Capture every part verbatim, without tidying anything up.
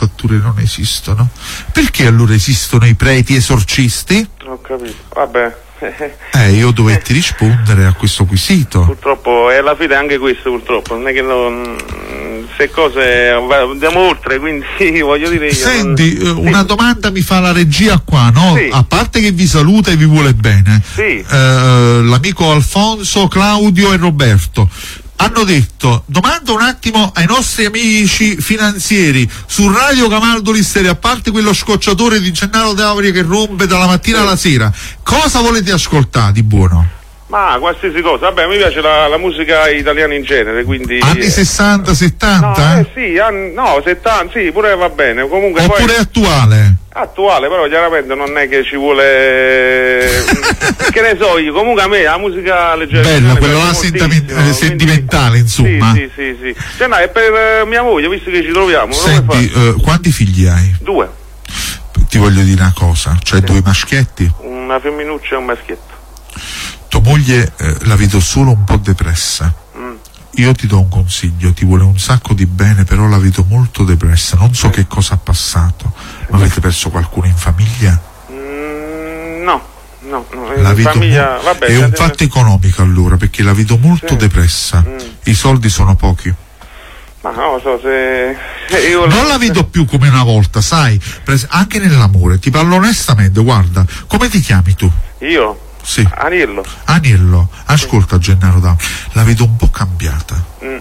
fatture non esistono. Perché allora esistono i preti esorcisti? Ho capito, vabbè. Eh, io dovetti rispondere a questo quesito. Purtroppo, e alla fine anche questo purtroppo, non è che non, se cose andiamo oltre, quindi voglio dire io. Senti, non... una sì. domanda mi fa la regia qua, no? Sì. A parte che vi saluta e vi vuole bene, sì. eh, l'amico Alfonso, Claudio e Roberto hanno detto: domando un attimo ai nostri amici finanzieri, su Radio Camaldoli Stereo, a parte quello scocciatore di Gennaro D'Auria che rompe dalla mattina sì. alla sera, cosa volete ascoltare di buono? Ma qualsiasi cosa, vabbè, mi piace la, la musica italiana in genere, quindi... Anni sessanta, settanta? No, eh sì, anni, no, settanta, sì, pure va bene, comunque oppure poi... attuale? Attuale, però chiaramente non è che ci vuole... che ne so io, comunque a me la musica leggera... Bella, quella là sentimentale, sentimentale, insomma. Sì, sì, sì, sì. Cioè, no, è per uh, mia moglie, visto che ci troviamo. Senti, uh, quanti figli hai? Due. Ti voglio dire una cosa, cioè sì. Due maschietti? Una femminuccia e un maschietto. Tua moglie eh, la vedo solo un po' depressa. Mm. Io ti do un consiglio, ti vuole un sacco di bene, però la vedo molto depressa. Non so sì. Che cosa ha passato. Sì. Ma avete perso qualcuno in famiglia? Mm, no, no, no. La in vedo famiglia, mo- vabbè, è un fatto per... economico allora, perché la vedo molto sì. Depressa. Mm. I soldi sono pochi. Ma non lo so se... se io non la vedo più come una volta, sai? Anche nell'amore, ti parlo onestamente, guarda, come ti chiami tu? Io? Sì. Aniello. Aniello, ascolta, sì. Gennaro D'Auria, la vedo un po' cambiata. Mm.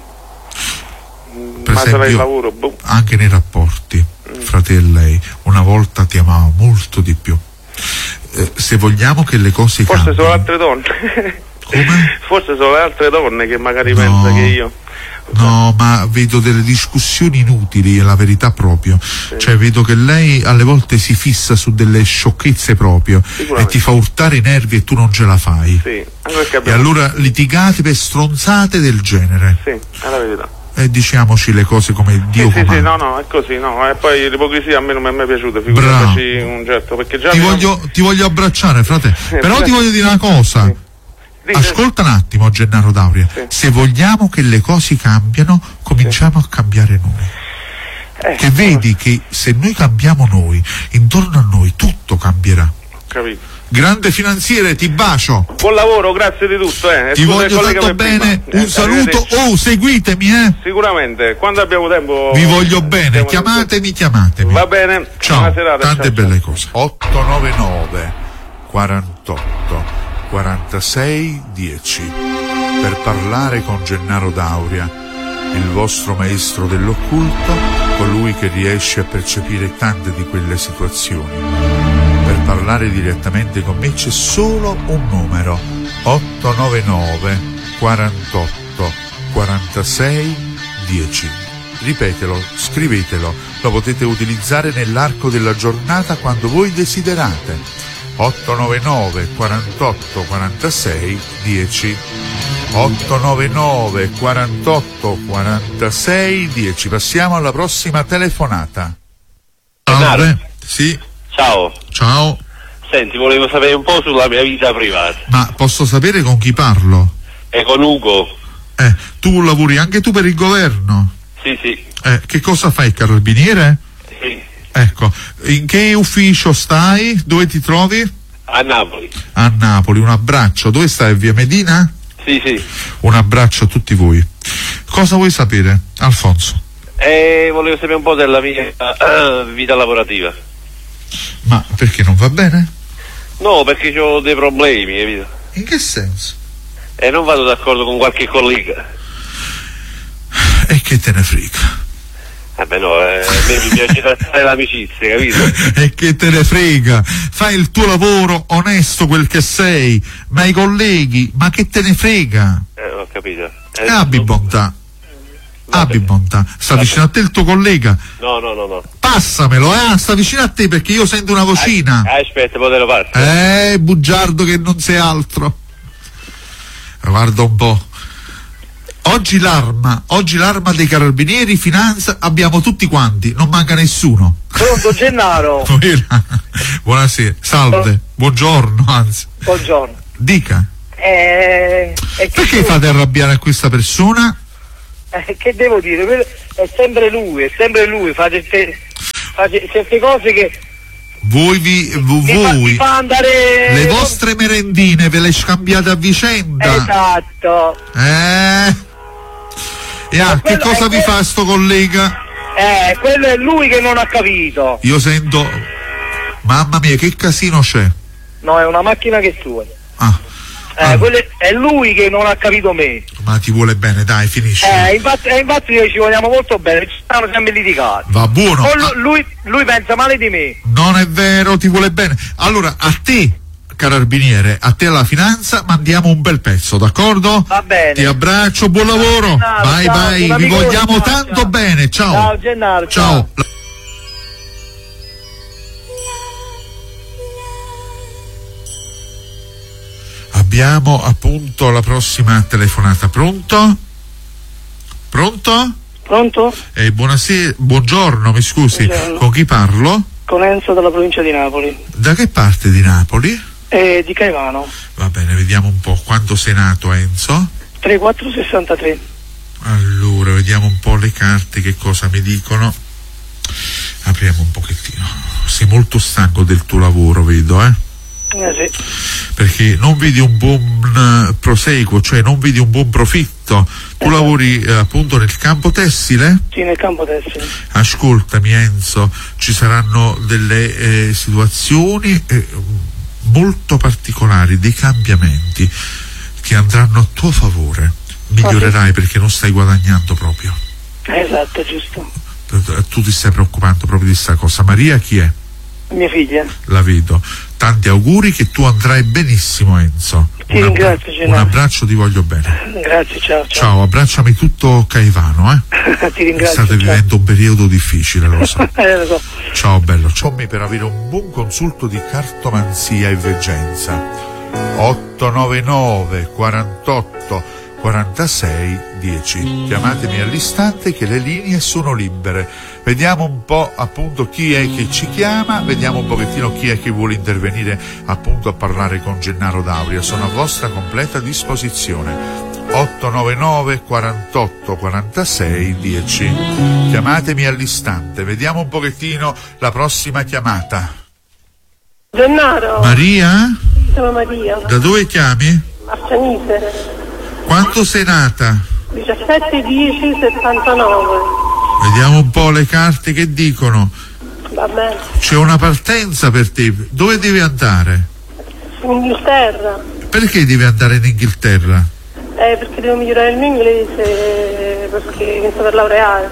Per Ma esempio, il lavoro, boh. Anche nei rapporti, mm. fra te e lei, una volta ti amavo molto di più. Eh, se vogliamo che le cose forse cambino... sono altre donne. Come? Forse sono le altre donne che magari no. pensa che io... No, ma vedo delle discussioni inutili, è la verità proprio. Sì. Cioè vedo che lei alle volte si fissa su delle sciocchezze proprio e ti fa urtare i nervi e tu non ce la fai. Sì. Abbiamo... E allora litigate per stronzate del genere. Sì, è la verità. E diciamoci le cose come Dio sì, comanda. Sì, sì, no, no, è così, no. E poi l'ipocrisia a me non mi è mai piaciuta, figuriamoci un certo, perché già... Ti, non... voglio, ti voglio abbracciare, frate. Sì, però sì. Ti voglio dire una cosa. Sì. Ascolta un attimo, Gennaro D'Auria. Sì. Se vogliamo che le cose cambiano, cominciamo sì. a cambiare noi. Eh, che vedi che se noi cambiamo noi, intorno a noi tutto cambierà. Capito. Grande finanziere, ti bacio. Buon lavoro, grazie di tutto. Eh. Ti Scusa, voglio tanto bene. Prima. Un eh, saluto. Oh, seguitemi, eh. Sicuramente, quando abbiamo tempo. Vi voglio bene. Chiamatemi, chiamatemi. Va bene. Ciao. Serata, tante ciao, belle ciao. cose. otto nove nove quarantotto quarantasei dieci per parlare con Gennaro D'Auria, il vostro maestro dell'occulto, colui che riesce a percepire tante di quelle situazioni. Per parlare direttamente con me c'è solo un numero: otto nove nove quarantotto quarantasei dieci. Ripetelo, scrivetelo, lo potete utilizzare nell'arco della giornata quando voi desiderate. otto nove nove quarantotto quarantasei dieci. otto nove nove quarantotto quarantasei dieci. Passiamo alla prossima telefonata. Salve. Sì. Ciao. Ciao. Senti, volevo sapere un po' sulla mia vita privata. Ma posso sapere con chi parlo? È con Ugo. Eh, tu lavori anche tu per il governo? Sì, sì. Eh, che cosa fai, carabiniere? Sì. Ecco, in che ufficio stai? Dove ti trovi? A Napoli. A Napoli, un abbraccio. Dove stai? Via Medina? Sì, sì. Un abbraccio a tutti voi. Cosa vuoi sapere, Alfonso? Eh, volevo sapere un po' della mia uh, vita lavorativa. Ma perché non va bene? No, perché ho dei problemi, capito? In che senso? E eh, non vado d'accordo con qualche collega. E che te ne frega? Eh beh no, eh, a me mi piace trattare l'amicizia, capito? E che te ne frega? Fai il tuo lavoro onesto quel che sei, ma i colleghi, ma che te ne frega? Eh, ho capito. Eh, abbi no. bontà. Abbi bontà. Sta Vabbè. vicino a te il tuo collega? No, no, no, no. Passamelo, eh? Sta vicino a te perché io sento una vocina. Eh, aspetta, poi te lo passo. Eh, bugiardo che non sei altro. Guarda un po'. Oggi l'arma, oggi l'arma dei carabinieri, finanza, abbiamo tutti quanti, non manca nessuno. Pronto, Gennaro? Buonasera, salve, buongiorno, anzi. Buongiorno. Dica. Eh, Perché tu... fate arrabbiare a questa persona? Eh, che devo dire? È sempre lui, è sempre lui, fate te... face- certe cose che Voi, vi, v- mi fa, mi voi fa andare... le vostre merendine ve le scambiate a vicenda? Esatto. Eh? E ah, che quello cosa è vi que- fa sto collega? Eh, quello è lui che non ha capito. Io sento, mamma mia, che casino c'è. No, è una macchina che è sua. Ah, Eh, ah, quello è, è lui che non ha capito me. ma ti vuole bene, dai, finisci. Eh, infatti, eh, infatti noi ci vogliamo molto bene, ci stanno sempre litigati. Va buono. O lu- Ah, lui, lui pensa male di me. non è vero, ti vuole bene. Allora, a te, carabiniere, a te alla finanza, mandiamo un bel pezzo, d'accordo? Va bene. Ti abbraccio, buon lavoro. Ciao, vai, ciao, vai, sono vi amico, vogliamo ciao, tanto ciao. bene. Ciao. Ciao Gennaro, Ciao. Abbiamo appunto la prossima telefonata. Pronto? Pronto? Pronto? Eh, buonasera, buongiorno, mi scusi. Buongiorno. Con chi parlo? Con Enzo della provincia di Napoli. Da che parte di Napoli? E di Caivano. Va bene, vediamo un po'. Quando sei nato, Enzo? trentaquattro sessantatré. Allora, vediamo un po' le carte, che cosa mi dicono. Apriamo un pochettino. Sei molto stanco del tuo lavoro, vedo, eh? Eh sì. Perché non vedi un buon uh, proseguo, cioè non vedi un buon profitto. Tu Esatto. lavori uh, appunto nel campo tessile? Sì, nel campo tessile. Ascoltami Enzo, ci saranno delle eh, situazioni eh, molto particolari, dei cambiamenti che andranno a tuo favore. Migliorerai perché non stai guadagnando proprio. Esatto, giusto. Tu ti stai preoccupando proprio di questa cosa. Maria chi è? Mia figlia. La vedo. Tanti auguri, che tu andrai benissimo, Enzo. Ti ringrazio, un Gennaro. abbraccio, ti voglio bene. Grazie, ciao. Ciao, Ciao, abbracciami tutto Caivano, eh. Ti ringrazio. State ciao. vivendo un periodo difficile, lo so. Eh, lo so. Ciao bello, ciao per avere un buon consulto di cartomanzia e veggenza. otto nove nove quarantotto quarantasei dieci. Chiamatemi all'istante che le linee sono libere. Vediamo un po' appunto chi è che ci chiama, vediamo un pochettino chi è che vuole intervenire appunto a parlare con Gennaro D'Auria. Sono a vostra completa disposizione. otto nove nove quarantotto quarantasei dieci. Chiamatemi all'istante. Vediamo un pochettino la prossima chiamata. Gennaro. Maria? Sono Maria. Da dove chiami? Arsenise. Quando sei nata? diciassette dieci settantanove. Vediamo un po' le carte che dicono. Va bene. C'è una partenza per te. Dove devi andare? In Inghilterra. Perché devi andare in Inghilterra? Eh, perché devo migliorare il mio inglese, perché inizio per laureare.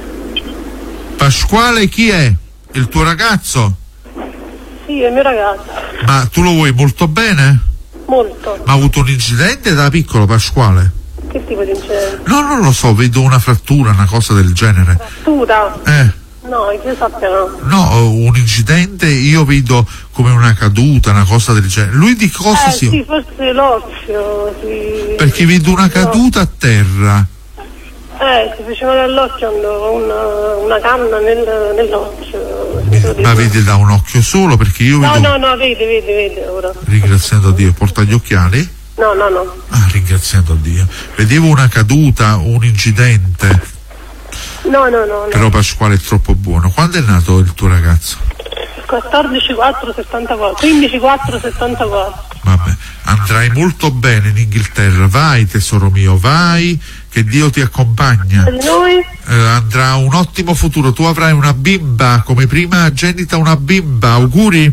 Pasquale chi è? Il tuo ragazzo? Sì, è il mio ragazzo. Ma tu lo vuoi molto bene? Molto. Ma ha avuto un incidente da piccolo, Pasquale? Che tipo di incidente? No, non lo so, vedo una frattura, una cosa del genere. Frattura? Eh, No, che io sappia no. no, un incidente io vedo come una caduta, una cosa del genere. Lui di cosa Eh si... sì, forse l'occhio, sì. Perché vedo una caduta a terra. Eh, si faceva dall'occhio una, una canna nel, nell'occhio. Ma vede da un occhio solo, perché io No, vedo... no, no, vede, vede, vede ora. Ringraziando Dio, porta gli occhiali? No, no, no. Ah, ringraziando Dio. Vedevo una caduta, un incidente, No, no, no, no. però Pasquale è troppo buono. Quando è nato il tuo ragazzo? quattordici quattro settantaquattro, quindici quattro settantaquattro. Vabbè, andrai molto bene in Inghilterra, vai tesoro mio, vai, che Dio ti accompagna. E di noi? Eh, andrà un ottimo futuro, tu avrai una bimba, come prima genita una bimba, auguri?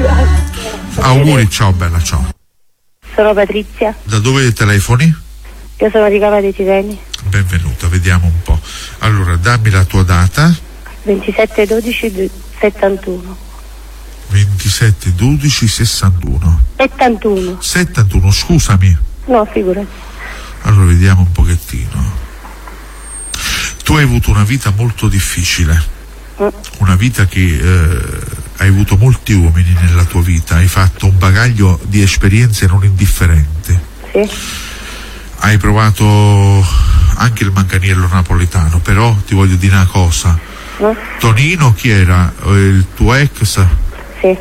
Auguri, ciao bella, ciao. Sono Patrizia, Da dove telefoni? io sono di Cava dei Tirreni. Benvenuta, vediamo un po'. Allora, dammi la tua data. ventisette dodici settantuno. ventisette dodici sessantuno. settantuno. settantuno, scusami. No, figurati. Allora vediamo un pochettino. Tu hai avuto una vita molto difficile, Mm. una vita che eh, hai avuto molti uomini nella tua vita, hai fatto un bagaglio di esperienze non indifferenti. Sì. Hai provato anche il manganiello napoletano, però ti voglio dire una cosa. Mm. Tonino chi era? Eh, Il tuo ex? Sì.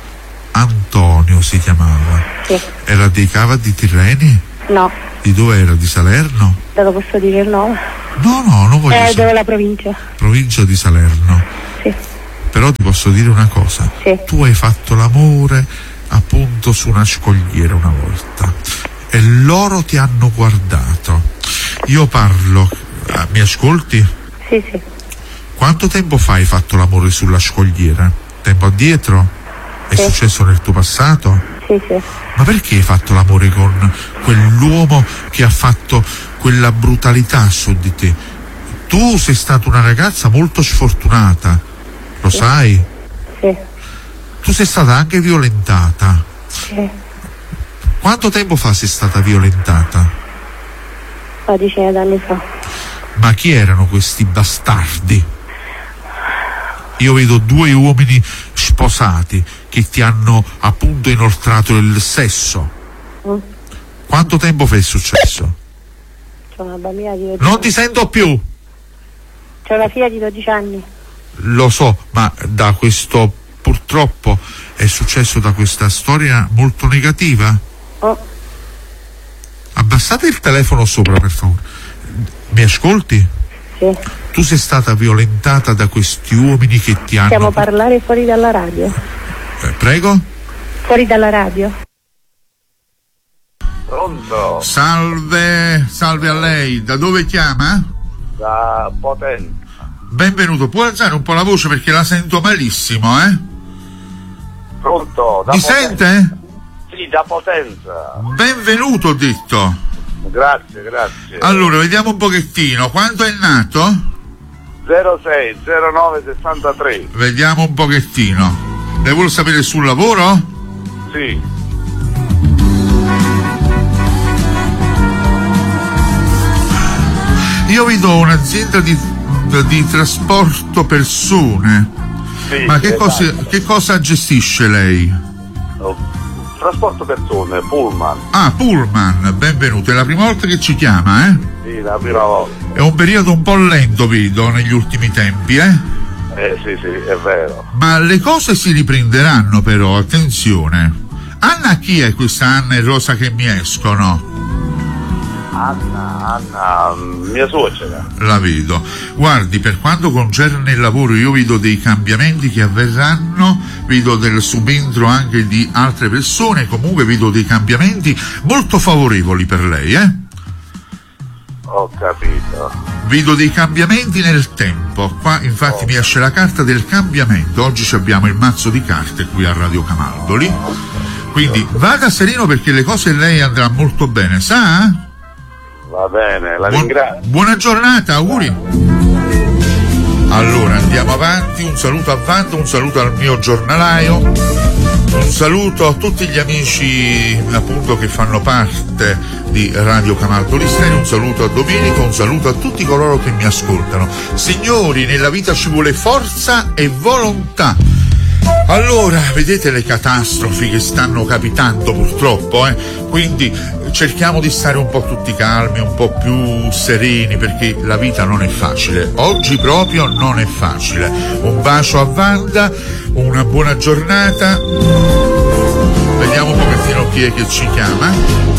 Antonio si chiamava. Sì. Era dei Cava di Tirreni? No, Di dove era? Di Salerno? te lo posso dire il nome. No, no, non voglio Eh, sapere. dove la provincia? Provincia di Salerno. Sì. Però ti posso dire una cosa, Sì. tu hai fatto l'amore appunto su una scogliera una volta e loro ti hanno guardato. Io parlo, ah, mi ascolti? Sì, sì. Quanto tempo fa hai fatto l'amore sulla scogliera? Tempo addietro? È Sì. successo nel tuo passato? Sì, sì. Ma perché hai fatto l'amore con quell'uomo che ha fatto quella brutalità su di te? Tu sei stata una ragazza molto sfortunata, lo sai? Sì. Tu sei stata anche violentata. Sì. Quanto tempo fa sei stata violentata? Una decina d'anni fa. Ma chi erano questi bastardi? Io vedo due uomini sposati che ti hanno appunto inoltrato il sesso. Mm. Quanto tempo fa è successo? C'ho una bambina di dodici Non anni. ti sento più. C'ho una figlia di dodici anni. Lo so, ma da questo purtroppo è successo da questa storia molto negativa. Oh, Abbassate il telefono sopra, per favore. Mi ascolti? sì. Tu sei stata violentata da questi uomini che ti hanno... Possiamo parlare fuori dalla radio? Eh, prego? Fuori dalla radio? Pronto? Salve, salve a lei. Da dove chiama? Da Potenza. Benvenuto. Può alzare un po' la voce perché la sento malissimo, eh? Pronto? Da Mi Potenza. sente? Sì, da Potenza. Benvenuto, ho detto. Grazie, grazie. Allora, vediamo un pochettino. Quando è nato? zero sei zero nove sessantatré. Vediamo un pochettino. Lei vuole sapere sul lavoro? Sì. Io vedo un'azienda di, di trasporto persone. Sì, Ma che, esatto. cosa, che cosa gestisce lei? Oh, trasporto persone, pullman. Ah, Pullman, benvenuto. È la prima volta che ci chiama, eh? Sì, la prima volta. È un periodo un po' lento, vedo, negli ultimi tempi, eh? Eh sì, sì, è vero. Ma le cose si riprenderanno però, attenzione. Anna, chi è questa Anna e Rosa che mi escono? Anna, Anna, mia suocera. La vedo. Guardi, per quanto concerne il lavoro io vedo dei cambiamenti che avverranno, vedo del subentro anche di altre persone, comunque vedo dei cambiamenti molto favorevoli per lei, eh? Ho capito. Vedo dei cambiamenti nel tempo. Qua infatti mi esce la carta del cambiamento. Oggi ci abbiamo il mazzo di carte qui a Radio Camaldoli. Quindi vada sereno perché le cose lei andrà molto bene, sa? Va bene, la Buon- ringrazio. buona giornata, auguri. Allora andiamo avanti, un saluto a Wanda, un saluto al mio giornalaio, un saluto a tutti gli amici appunto che fanno parte di Radio Camaldoli Stereo, un saluto a Domenico, un saluto a tutti coloro che mi ascoltano. Signori, nella vita ci vuole forza e volontà. Allora, vedete le catastrofi che stanno capitando purtroppo, eh? Quindi cerchiamo di stare un po' tutti calmi, un po' più sereni, perché la vita non è facile. Oggi proprio non è facile. Un bacio a Wanda, una buona giornata. Vediamo un pochettino chi è che ci chiama.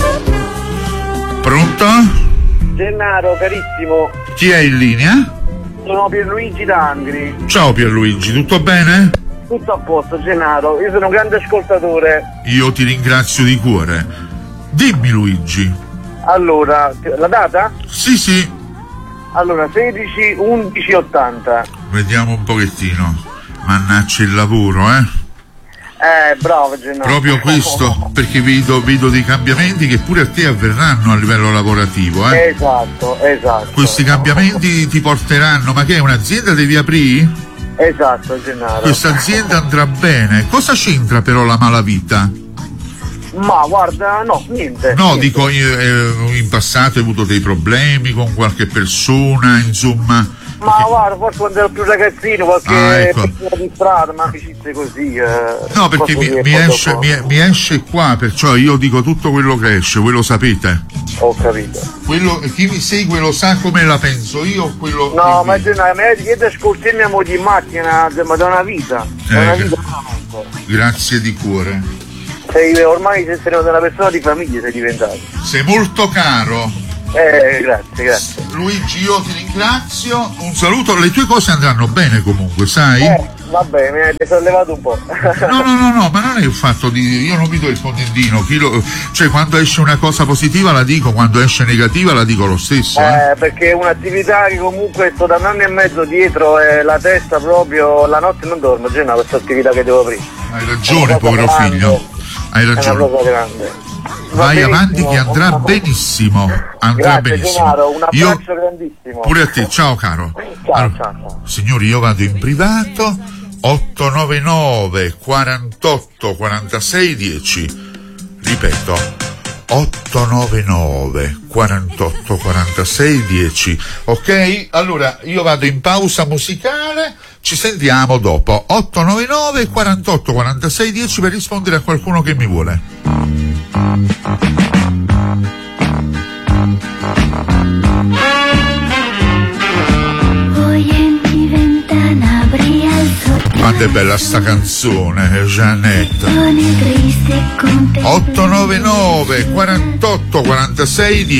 Pronto? Gennaro, carissimo, Chi è in linea? sono Pierluigi D'Angri. Ciao Pierluigi, tutto bene? Tutto a posto, Gennaro, io sono un grande ascoltatore. Io ti ringrazio di cuore. Dimmi Luigi. Allora, la data? Sì, sì. Allora, sedici undici ottanta. Vediamo un pochettino. Mannaggia il lavoro, eh? Eh, bravo Gennaro. Proprio questo, perché vedo, vedo dei cambiamenti che pure a te avverranno a livello lavorativo, eh? Esatto, esatto. Questi cambiamenti ti porteranno, ma che è un'azienda devi aprire? Esatto, Gennaro. Questa azienda andrà bene. Cosa c'entra però la malavita? Ma guarda, no, niente. No, niente. dico, eh, in passato hai avuto dei problemi con qualche persona, insomma. Ma guarda, forse quando ero più ragazzino, qualche Ah, ecco. persona di strada, ma amicizie così. Eh, No, perché posso mi, dire mi poco esce, poco. mi, mi esce qua, perciò io dico tutto quello che esce, voi lo sapete. Ho capito. Quello, chi mi segue lo sa come la penso io, quello No, che ma vi- Gennaro, io ti ascoltiamo di macchina, ma da una vita. Da Eh, una che- vita veramente. Grazie di cuore. Sei, ormai sei sei una persona di famiglia, sei diventato. Sei molto caro. Eh, grazie, grazie. Luigi, io ti ringrazio. Un saluto, le tue cose andranno bene comunque, sai? Eh, Vabbè, mi hai sollevato un po'. No, no, no, no, ma non è il fatto di... Io non mi do il contentino, chi lo... cioè quando esce una cosa positiva la dico, quando esce negativa la dico lo stesso. Eh, eh perché è un'attività che comunque sto da un anno e mezzo dietro e la testa proprio, la notte non dormo, c'è una questa attività che devo aprire. Hai ragione, povero grande. figlio, hai ragione. È una cosa grande. Va Vai benissimo. avanti che andrà benissimo, andrà Grazie, benissimo. Gennaro, un abbraccio Io... grandissimo. Pure a te, ciao caro. Ciao, Allora, ciao, ciao. Signori, io vado in privato. Otto nove nove quarantotto quarantasei dieci. Ripeto, otto nove nove quarantotto quarantasei dieci. Ok? Allora io vado in pausa musicale, ci sentiamo dopo. otto nove nove quarantotto quarantasei dieci per rispondere a qualcuno che mi vuole. Quanto è bella sta canzone, Jeanette. otto nove nove quarantotto quarantasei dieci.